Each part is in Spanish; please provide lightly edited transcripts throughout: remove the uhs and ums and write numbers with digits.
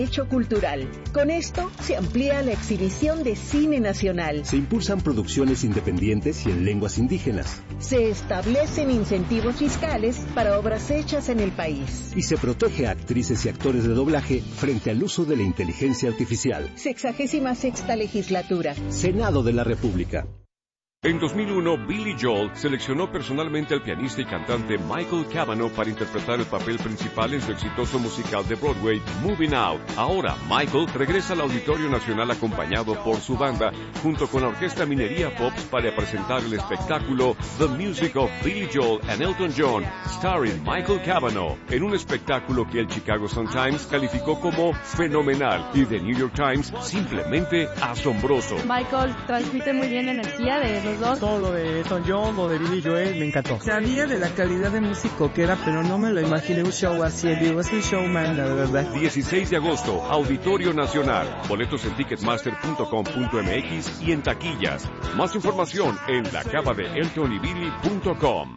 Hecho cultural. Con esto se amplía la exhibición de cine nacional. Se impulsan producciones independientes y en lenguas indígenas. Se establecen incentivos fiscales para obras hechas en el país. Y se protege a actrices y actores de doblaje frente al uso de la inteligencia artificial. 66ª legislatura. Senado de la República. En 2001, Billy Joel seleccionó personalmente al pianista y cantante Michael Cavanaugh para interpretar el papel principal en su exitoso musical de Broadway, Moving Out. Ahora, Michael regresa al Auditorio Nacional acompañado por su banda, junto con la Orquesta Minería Pops para presentar el espectáculo The Music of Billy Joel and Elton John, starring Michael Cavanaugh, en un espectáculo que el Chicago Sun-Times calificó como fenomenal y The New York Times simplemente asombroso. Michael transmite muy bien energía de los dos. Todo lo de Elton John, lo de Billy Joel, me encantó. Sabía de la calidad de músico que era, pero no me lo imaginé un show así. Digo, es un showman, la verdad. 16 de agosto, Auditorio Nacional. Boletos en ticketmaster.com.mx y en taquillas. Más información en lacavadeeltonybilly.com.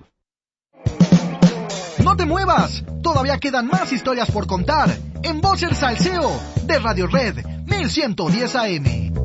¡No te muevas! Todavía quedan más historias por contar en Voz el Salseo de Radio Red 1110 AM.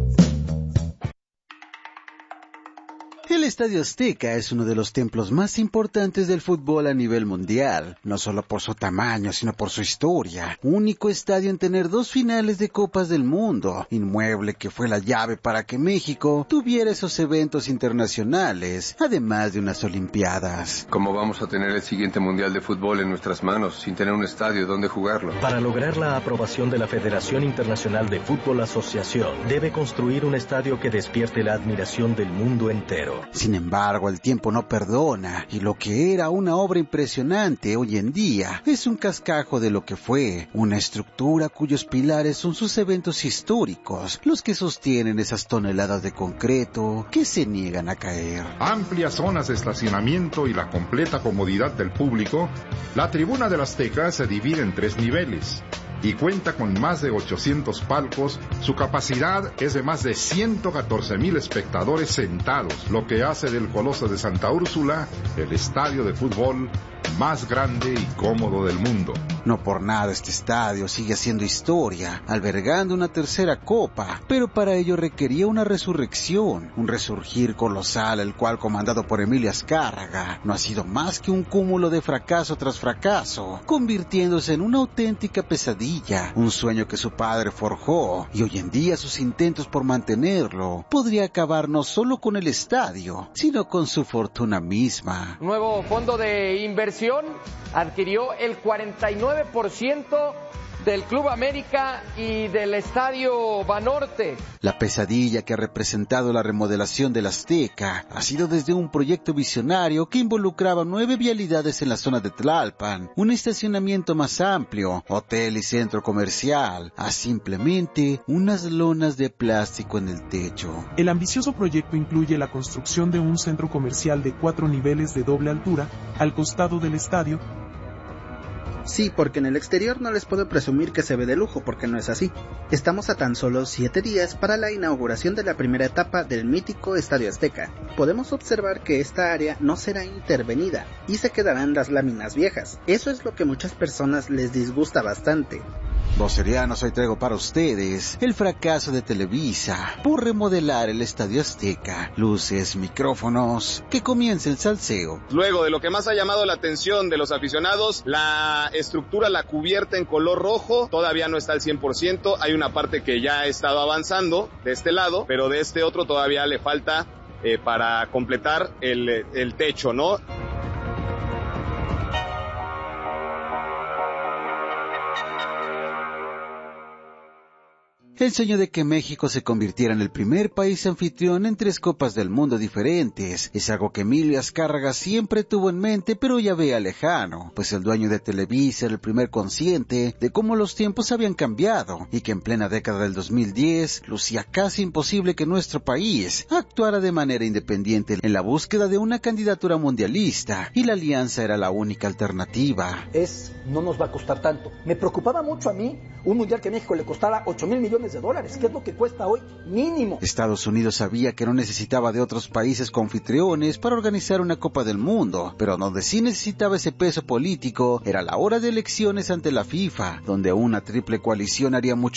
El Estadio Azteca es uno de los templos más importantes del fútbol a nivel mundial, no solo por su tamaño, sino por su historia. Único estadio en tener 2 finales de Copas del Mundo, inmueble que fue la llave para que México tuviera esos eventos internacionales, además de unas Olimpiadas. ¿Cómo vamos a tener el siguiente Mundial de Fútbol en nuestras manos sin tener un estadio donde jugarlo? Para lograr la aprobación de la Federación Internacional de Fútbol Asociación, debe construir un estadio que despierte la admiración del mundo entero. Sin embargo, el tiempo no perdona, y lo que era una obra impresionante hoy en día es un cascajo de lo que fue, una estructura cuyos pilares son sus eventos históricos, los que sostienen esas toneladas de concreto que se niegan a caer. Amplias zonas de estacionamiento y la completa comodidad del público, la tribuna del Azteca se divide en 3 niveles. Y cuenta con más de 800 palcos, su capacidad es de más de 114,000 espectadores sentados, lo que hace del Coloso de Santa Úrsula el estadio de fútbol más grande y cómodo del mundo. No por nada este estadio sigue haciendo historia, albergando una tercera copa, pero para ello requería una resurrección, un resurgir colosal, el cual, comandado por Emilio Azcárraga, no ha sido más que un cúmulo de fracaso tras fracaso, convirtiéndose en una auténtica pesadilla, un sueño que su padre forjó, y hoy en día sus intentos por mantenerlo podría acabar no solo con el estadio, sino con su fortuna misma. Nuevo fondo de inversión adquirió el 49% del Club América y del Estadio Banorte. La pesadilla que ha representado la remodelación del Azteca ha sido desde un proyecto visionario que involucraba 9 vialidades en la zona de Tlalpan, un estacionamiento más amplio, hotel y centro comercial, a simplemente unas lonas de plástico en el techo. El ambicioso proyecto incluye la construcción de un centro comercial de 4 niveles de doble altura al costado del estadio. Sí, porque en el exterior no les puedo presumir que se ve de lujo, porque no es así. Estamos a tan solo 7 días para la inauguración de la primera etapa del mítico Estadio Azteca. Podemos observar que esta área no será intervenida y se quedarán las láminas viejas. Eso es lo que muchas personas les disgusta bastante. Vocerianos, hoy traigo para ustedes el fracaso de Televisa por remodelar el Estadio Azteca. Luces, micrófonos, que comience el salseo. Luego de lo que más ha llamado la atención de los aficionados, la estructura, la cubierta en color rojo, todavía no está al 100%, hay una parte que ya ha estado avanzando de este lado, pero de este otro todavía le falta para completar el techo, ¿no? El sueño de que México se convirtiera en el primer país anfitrión en 3 Copas del Mundo diferentes es algo que Emilio Azcárraga siempre tuvo en mente, pero ya veía lejano, pues el dueño de Televisa era el primer consciente de cómo los tiempos habían cambiado y que en plena década del 2010 lucía casi imposible que nuestro país actuara de manera independiente en la búsqueda de una candidatura mundialista, y la alianza era la única alternativa. No nos va a costar tanto. Me preocupaba mucho a mí un mundial que a México le costara $8,000 millones, que es lo que cuesta hoy mínimo. Estados Unidos sabía que no necesitaba de otros países coanfitriones para organizar una Copa del Mundo, pero donde sí necesitaba ese peso político era la hora de elecciones ante la FIFA, donde una triple coalición haría mucho